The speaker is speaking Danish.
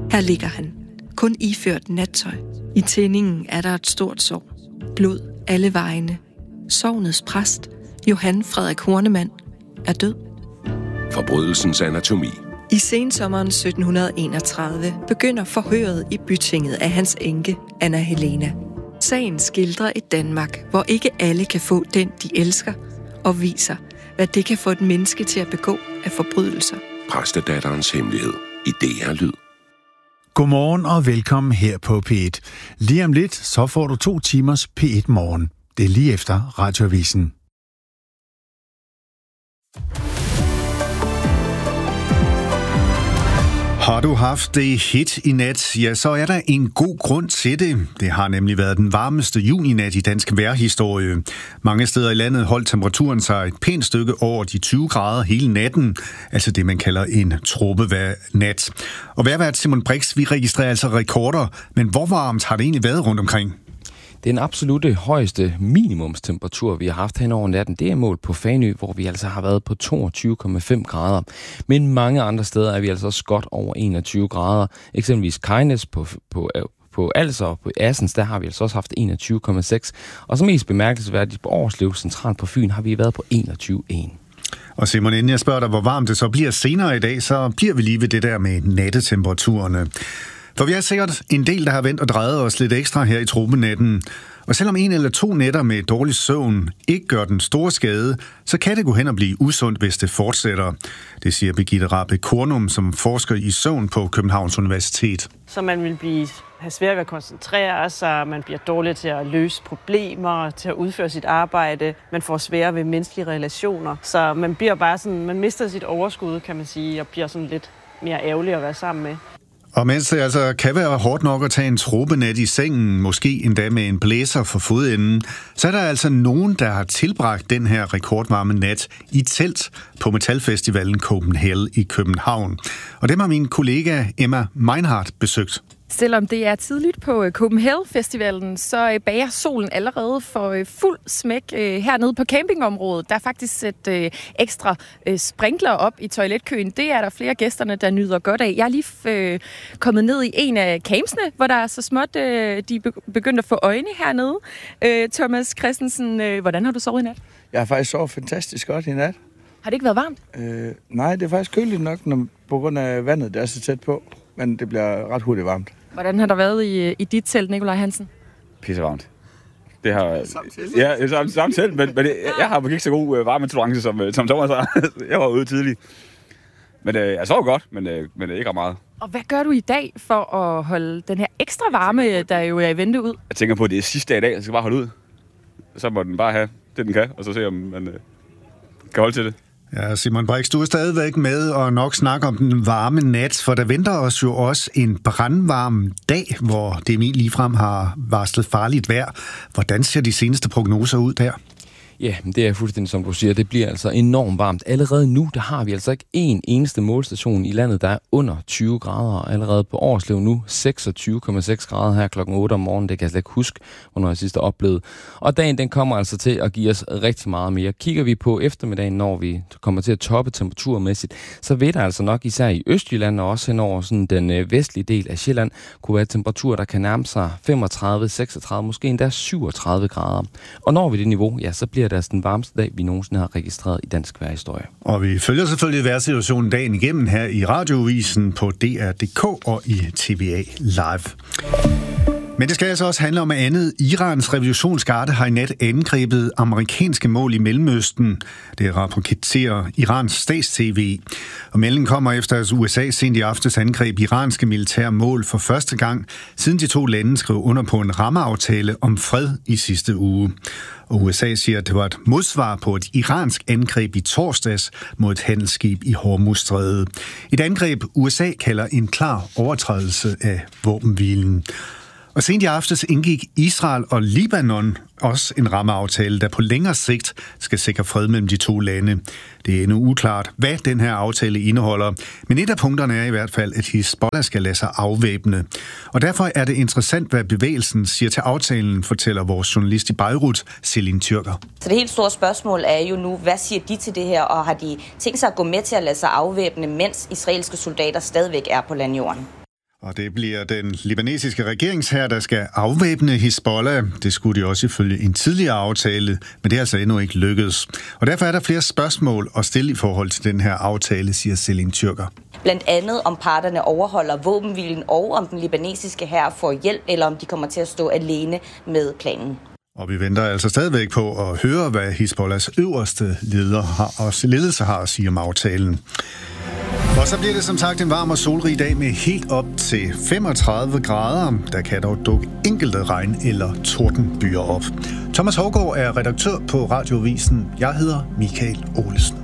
Her ligger han, kun iført nattøj. I tændingen er der et stort sår. Blod alle vegne. Sognets præst, Johan Frederik Hornemann, er død. Forbrydelsens anatomi. I sensommeren 1731 begynder forhøret i bytinget af hans enke, Anna Helena. Sagen skildrer et Danmark, hvor ikke alle kan få den, de elsker, og viser, hvad det kan få et menneske til at begå af forbrydelser. Præstedatterens hemmelighed i DR Lyd. Godmorgen og velkommen her på P1. Lige om lidt, så får du 2 timers P1 Morgen. Det er lige efter Radioavisen. Har du haft det hit i nat, ja, så er der en god grund til det. Det har nemlig været den varmeste juninat i dansk vejrhistorie. Mange steder i landet holdt temperaturen sig et pænt stykke over de 20 grader hele natten, altså det man kalder en tropevejrnat. Og vejrvært Simon Brix, vi registrerer altså rekorder, men hvor varmt har det egentlig været rundt omkring? Den absolutte højeste minimumstemperatur, vi har haft hen over natten, det er målt på Fanø, hvor vi altså har været på 22,5 grader. Men mange andre steder er vi altså også godt over 21 grader. Eksempelvis Kejnes på Als og på Assens, der har vi altså også haft 21,6. Og så mest bemærkelsesværdigt på Årslev Central på Fyn har vi været på 21,1. Og Simon, inden jeg spørger dig, hvor varmt det så bliver senere i dag, så bliver vi lige ved det der med nattetemperaturerne. For vi er sikkert en del, der har vendt og drejet os lidt ekstra her i tropenatten. Og selvom 1 eller 2 nætter med dårlig søvn ikke gør den store skade, så kan det gå hen og blive usundt, hvis det fortsætter. Det siger Birgitte Rabe Kornum, som forsker i søvn på Københavns Universitet. Så man vil have svært ved at koncentrere sig, man bliver dårlig til at løse problemer, til at udføre sit arbejde, man får svære ved menneskelige relationer. Så man bliver bare sådan, man mister sit overskud, kan man sige, og bliver sådan lidt mere ærgerlig at være sammen med. Og mens det altså kan være hårdt nok at tage en tropenat i sengen, måske endda med en blæser for fodenden, så er der altså nogen, der har tilbragt den her rekordvarme nat i telt på metalfestivalen Copenhagen i København. Og dem har min kollega Emma Meinhardt besøgt. Selvom det er tidligt på Copenhagen-festivalen, så bager solen allerede for fuld smæk hernede på campingområdet. Der er faktisk et ekstra sprinkler op i toiletkøen. Det er der flere af gæsterne, der nyder godt af. Jeg er lige kommet ned i en af campsene, hvor der er så småt, de begyndt at få øjne hernede. Thomas Christensen, hvordan har du sovet i nat? Jeg har faktisk sovet fantastisk godt i nat. Har det ikke været varmt? Nej, det er faktisk køligt nok, på grund af vandet, der er så tæt på. Men det bliver ret hurtigt varmt. Hvordan har der været i dit telt, Nikolaj Hansen? Pissevarmt. Det har... Samt telt, men jeg har ikke så god varmetolerance som Thomas har. Jeg var ude tidligt. Men jeg sov godt, men ikke meget. Og hvad gør du i dag for at holde den her ekstra varme, der jo er i vente ud? Jeg tænker på, at det er sidste dag i dag, jeg skal bare holde ud. Så må den bare have det, den kan, og så se, om man kan holde til det. Ja, Simon Brix, du er stadigvæk med og nok snakke om den varme nat, for der venter os jo også en brandvarm dag, hvor DMI ligefrem har varslet farligt vejr. Hvordan ser de seneste prognoser ud der? Ja, det er fuldstændig som du siger. Det bliver altså enormt varmt. Allerede nu, der har vi altså ikke en eneste målstation i landet, der er under 20 grader. Allerede på Årslev nu 26,6 grader her klokken 8 om morgenen. Det kan jeg slet ikke huske, hvornår jeg sidst har oplevet. Og dagen, den kommer altså til at give os rigtig meget mere. Kigger vi på eftermiddagen, når vi kommer til at toppe temperaturmæssigt, så vil der altså nok især i Østjylland og også hen over sådan den vestlige del af Sjælland kunne være temperaturer, der kan nærme sig 35, 36, måske endda 37 grader. Og når vi det niveau, ja, så bliver det altså den varmeste dag, vi nogensinde har registreret i dansk vejrhistorie. Og vi følger selvfølgelig vejrsituationen dagen igennem her i Radioavisen på DR.dk og i TVA Live. Men det skal altså også handle om andet. Irans revolutionsgarde har i nat angrebet amerikanske mål i Mellemøsten. Det rapporterer Irans stats-TV. Og meldingen kommer efter, at USA sent i aftes angreb iranske militære mål for første gang, siden de 2 lande skrev under på en rammeaftale om fred i sidste uge. Og USA siger, at det var et modsvar på et iransk angreb i torsdags mod et handelsskib i Hormuzstrædet. Et angreb, USA kalder en klar overtrædelse af våbenhvilen. Og sent i aftes indgik Israel og Libanon også en rammeaftale, der på længere sigt skal sikre fred mellem de 2 lande. Det er endnu uklart, hvad den her aftale indeholder, men et af punkterne er i hvert fald, at Hizbollah skal lade sig afvæbne. Og derfor er det interessant, hvad bevægelsen siger til aftalen, fortæller vores journalist i Beirut, Celine Tyrker. Så det helt store spørgsmål er jo nu, hvad siger de til det her, og har de tænkt sig at gå med til at lade sig afvæbne, mens israelske soldater stadigvæk er på landjorden? Og det bliver den libanesiske regeringshær, der skal afvæbne Hizbollah. Det skulle de også ifølge en tidligere aftale, men det er altså endnu ikke lykkedes. Og derfor er der flere spørgsmål at stille i forhold til den her aftale, siger Celine Tyrker. Blandt andet om parterne overholder våbenhvilen, og om den libanesiske hær får hjælp, eller om de kommer til at stå alene med planen. Og vi venter altså stadigvæk på at høre, hvad Hizbollahs øverste ledelse har at sige om aftalen. Og så bliver det som sagt en varm og solrig dag med helt op til 35 grader. Der kan dog dukke enkelte regn- eller tordenbyer op. Thomas Hougaard er redaktør på Radioavisen. Jeg hedder Michael Olesen.